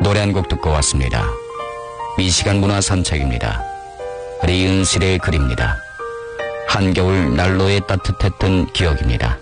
노래 한 곡 듣고 왔습니다. 미시간 문화 산책입니다. 리은실의 글입니다. 한겨울 난로에 따뜻했던 기억입니다.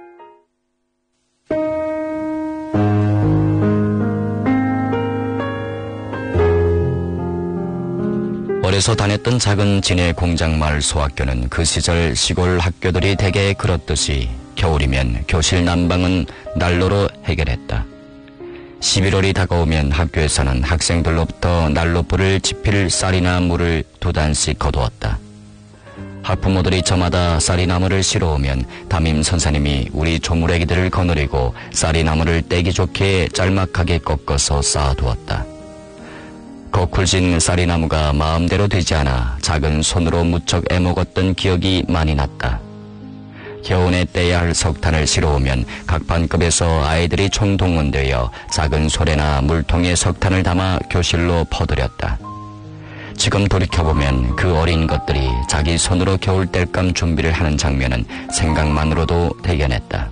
어려서 다녔던 작은 진해 공장마을 소학교는 그 시절 시골 학교들이 대개 그렇듯이 겨울이면 교실 난방은 난로로 해결했다. 11월이 다가오면 학교에서는 학생들로부터 난로불을 지필 쌀이나 물을 2단씩 거두었다. 학부모들이 저마다 쌀이나무를 실어오면 담임 선생님이 우리 조물애기들을 거느리고 쌀이나무를 떼기 좋게 짤막하게 꺾어서 쌓아두었다. 거쿨진 쌀이나무가 마음대로 되지 않아 작은 손으로 무척 애먹었던 기억이 많이 났다. 겨우내 떼야 할 석탄을 실어오면 각 반급에서 아이들이 총동원되어 작은 소래나 물통에 석탄을 담아 교실로 퍼들였다. 지금 돌이켜보면 그 어린 것들이 자기 손으로 겨울 땔감 준비를 하는 장면은 생각만으로도 대견했다.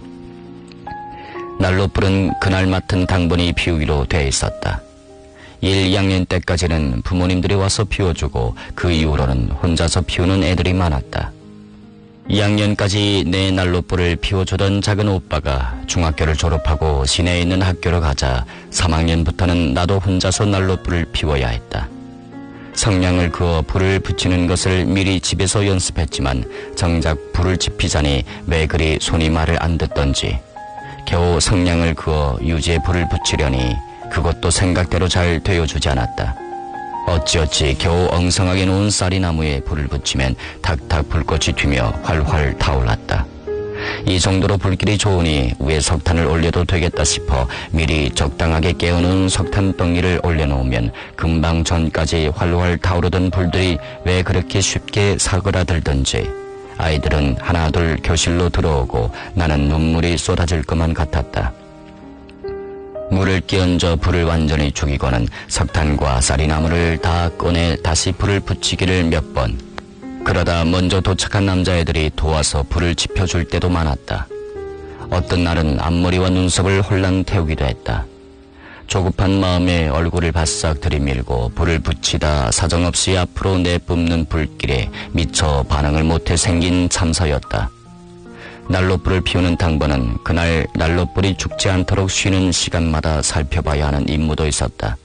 난로불은 그날 맡은 당번이 피우기로 돼 있었다. 1, 2학년 때까지는 부모님들이 와서 피워주고 그 이후로는 혼자서 피우는 애들이 많았다. 2학년까지 내 난로불을 피워주던 작은 오빠가 중학교를 졸업하고 시내에 있는 학교로 가자 3학년부터는 나도 혼자서 난로불을 피워야 했다. 성냥을 그어 불을 붙이는 것을 미리 집에서 연습했지만 정작 불을 지피자니 왜 그리 손이 말을 안 듣던지 겨우 성냥을 그어 유지에 불을 붙이려니 그것도 생각대로 잘 되어주지 않았다. 어찌어찌 겨우 엉성하게 놓은 쌀이나무에 불을 붙이면 탁탁 불꽃이 튀며 활활 타올랐다. 이 정도로 불길이 좋으니 위에 석탄을 올려도 되겠다 싶어 미리 적당하게 깨어놓은 석탄 덩이를 올려놓으면 금방 전까지 활활 타오르던 불들이 왜 그렇게 쉽게 사그라들던지 아이들은 하나둘 교실로 들어오고 나는 눈물이 쏟아질 것만 같았다. 물을 끼얹어 불을 완전히 죽이고는 석탄과 쌀이나무를 다 꺼내 다시 불을 붙이기를 몇 번. 그러다 먼저 도착한 남자애들이 도와서 불을 지펴줄 때도 많았다. 어떤 날은 앞머리와 눈썹을 홀랑 태우기도 했다. 조급한 마음에 얼굴을 바싹 들이밀고 불을 붙이다 사정없이 앞으로 내뿜는 불길에 미처 반응을 못해 생긴 참사였다. 난로불을 피우는 당번은 그날 난로불이 죽지 않도록 쉬는 시간마다 살펴봐야 하는 임무도 있었다.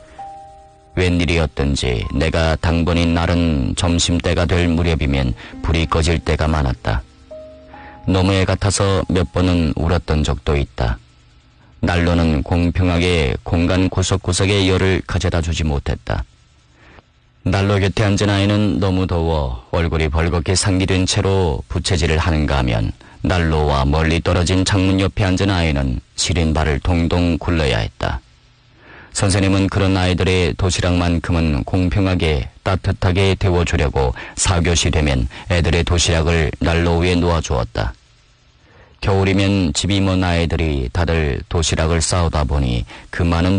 웬일이었든지 내가 당번인 날은 점심때가 될 무렵이면 불이 꺼질 때가 많았다. 너무 애 같아서 몇 번은 울었던 적도 있다. 난로는 공평하게 공간 구석구석에 열을 가져다 주지 못했다. 난로 곁에 앉은 아이는 너무 더워 얼굴이 벌겋게 상기된 채로 부채질을 하는가 하면 난로와 멀리 떨어진 창문 옆에 앉은 아이는 시린 발을 동동 굴러야 했다. 선생님은 그런 아이들의 도시락만큼은 공평하게 따뜻하게 데워주려고 4교시 되면 애들의 도시락을 난로 위에 놓아주었다. 겨울이면 집이 먼 아이들이 다들 도시락을 싸우다 보니 그 많은